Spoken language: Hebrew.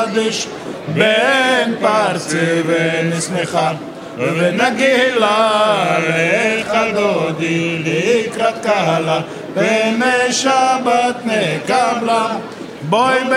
קדש בן פרצי ונשמחה ונגילה לך דודי לקראת קהלה ונשבת נקבלה בואי